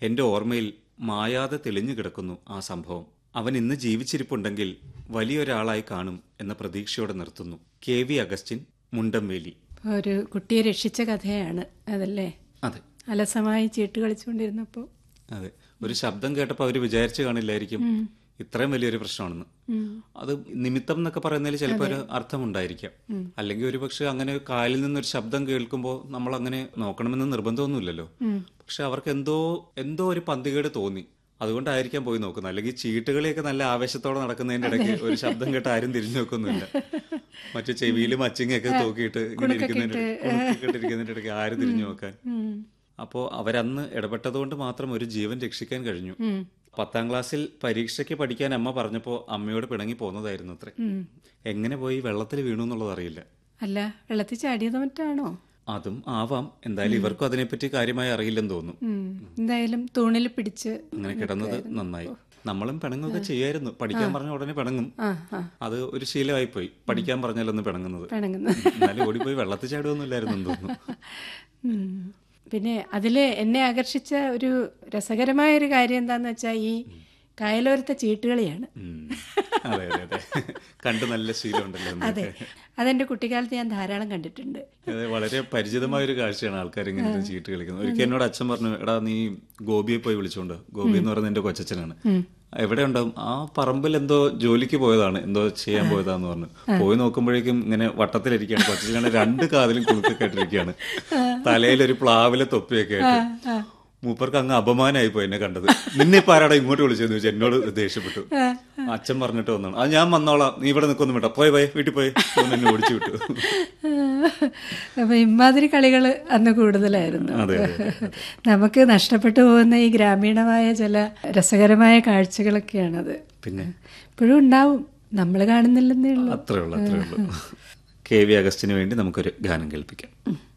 എൻ്റെ ഓർമ്മയിൽ മായാതെ തെളിഞ്ഞു കിടക്കുന്നു ആ സംഭവം. അവൻ ഇന്ന് ജീവിച്ചിരിപ്പുണ്ടെങ്കിൽ വലിയൊരാളായി കാണും എന്ന പ്രതീക്ഷയോടെ നിർത്തുന്നു. KV Augustine, Mundamveli. ഒരു കുട്ടിയെ രക്ഷിച്ച കഥയാണ് അതല്ലേ? അതെ, അലസമായി ചീട്ട് കളിച്ചുകൊണ്ടിരുന്നപ്പോൾ. അതെ, ഒരു ശബ്ദം കേട്ടപ്പോൾ അവർ വിചാരിച്ചു കാണില്ലായിരിക്കും ഇത്രയും വലിയൊരു പ്രശ്നമാണെന്ന്. അത് നിമിത്തം എന്നൊക്കെ പറയുന്നതിൽ ചിലപ്പോൾ ഒരു അർത്ഥമുണ്ടായിരിക്കാം. അല്ലെങ്കിൽ ഒരു പക്ഷെ അങ്ങനെ കാലിൽ നിന്നൊരു ശബ്ദം കേൾക്കുമ്പോൾ നമ്മൾ അങ്ങനെ നോക്കണമെന്ന് നിർബന്ധമൊന്നുമില്ലല്ലോ. പക്ഷെ അവർക്ക് എന്തോ ഒരു പന്തികേട് തോന്നി, അതുകൊണ്ടായിരിക്കാം പോയി നോക്കുന്നത്. അല്ലെങ്കിൽ ചീട്ടുകളിയൊക്കെ നല്ല ആവേശത്തോടെ നടക്കുന്നതിന്റെ ഇടയ്ക്ക് ഒരു ശബ്ദം കേട്ട് ആരും തിരിഞ്ഞു നോക്കൊന്നുമില്ല. മറ്റു ചെവിയിലും അച്ചിങ്ങയൊക്കെ തൂക്കിയിട്ട് ഇങ്ങനെ ഇരിക്കുന്നതിന്റെ ഇടയ്ക്ക് ആരും തിരിഞ്ഞു നോക്കാൻ. അപ്പോൾ അവരന്ന് ഇടപെട്ടതുകൊണ്ട് മാത്രം ഒരു ജീവൻ രക്ഷിക്കാൻ കഴിഞ്ഞു. 10ാം ക്ലാസ്സിൽ പരീക്ഷയ്ക്ക് പഠിക്കാൻ അമ്മ പറഞ്ഞപ്പോൾ അമ്മയോട് പിണങ്ങി പോന്നതായിരുന്നു അത്രേ. എങ്ങനെ പോയി വെള്ളത്തിൽ വീണു എന്നുള്ളത് അറിയില്ല. അല്ല, വെള്ളത്തിൽ ചാടിയത് മറ്റാണോ? അതും ആവാം. എന്തായാലും ഇവർക്കും അതിനെപ്പറ്റി കാര്യമായി അറിയില്ലെന്ന് തോന്നുന്നു. എന്തായാലും തൂണിൽ പിടിച്ച് അങ്ങനെ കിടന്നത് നന്നായി. നമ്മളും പിണങ്ങുകയൊക്കെ ചെയ്യായിരുന്നു. പഠിക്കാൻ പറഞ്ഞ ഉടനെ പിണങ്ങും. അത് ഒരു ശീലമായി പോയി, പഠിക്കാൻ പറഞ്ഞാലൊന്ന് പിണങ്ങുന്നത്. എന്നാലും ഓടിപ്പോയി വെള്ളത്തിൽ ചാടുകയൊന്നുമില്ലായിരുന്നു തോന്നുന്നു. പിന്നെ അതിൽ എന്നെ ആകർഷിച്ച ഒരു രസകരമായൊരു കാര്യം എന്താന്ന് വെച്ചാൽ ഈ കായലോരത്തെ ചീട്ടുകളിയാണ്. അതെ അതെ, കണ്ടു നല്ല ശീലമുണ്ടല്ലോ. അതെ, അതെന്റെ കുട്ടിക്കാലത്ത് ഞാൻ ധാരാളം കണ്ടിട്ടുണ്ട്. അതെ, വളരെ പരിചിതമായൊരു കാഴ്ചയാണ് ആൾക്കാർ ഇങ്ങനെ ചീട്ട് കളിക്കുന്നത്. ഒരിക്കൽ എന്നോട് അച്ഛൻ പറഞ്ഞു, എടാ നീ ഗോപിയെ പോയി വിളിച്ചോണ്ട്. ഗോപി എന്ന് പറയുന്നത് എന്റെ കൊച്ചച്ഛനാണ്. എവിടെ ഉണ്ടാവും? ആ പറമ്പിൽ എന്തോ ജോലിക്ക് പോയതാണ്, എന്തോ ചെയ്യാൻ പോയതാന്ന് പറഞ്ഞു. പോയി നോക്കുമ്പോഴേക്കും ഇങ്ങനെ വട്ടത്തിലിരിക്കുകയാണ്. കൊച്ചച്ഛനാണ് 2 കാതിലും കുളുക്കൊക്കെ ഇട്ടിരിക്കുകയാണ്, തലയിലൊരു പ്ലാവിലെ തൊപ്പിയൊക്കെ ആയിട്ട്. മൂപ്പർക്ക് അങ്ങ് അപമാനമായി പോയി എന്നെ കണ്ടത്. നിന്നെ ഇപ്പൊ ആരാടാ ഇങ്ങോട്ട് വിളിച്ചെന്ന് ചോദിച്ചു. എന്നോട് ദേഷ്യപ്പെട്ടു. അച്ഛൻ പറഞ്ഞിട്ട് വന്നാണ്, അത് ഞാൻ വന്നോളാം, നീ ഇവിടെ നിൽക്കൊന്നും വിട്ടോ, പോയി വീട്ടിൽ പോയി എന്നെ ഓടിച്ചു വിട്ടു. അപ്പൊ ഇമാതിരി കളികൾ അന്ന് കൂടുതലായിരുന്നു. നമുക്ക് നഷ്ടപ്പെട്ടു പോകുന്ന ഈ ഗ്രാമീണമായ ചില രസകരമായ കാഴ്ചകളൊക്കെയാണത്. പിന്നെ ഇപ്പോഴും ഉണ്ടാവും, നമ്മൾ കാണുന്നില്ലെന്നേ ഉള്ളൂ. അത്രേ ഉള്ളൂ. KV അഗസ്റ്റിന് വേണ്ടി നമുക്കൊരു ഗാനം കേൾപ്പിക്കാം.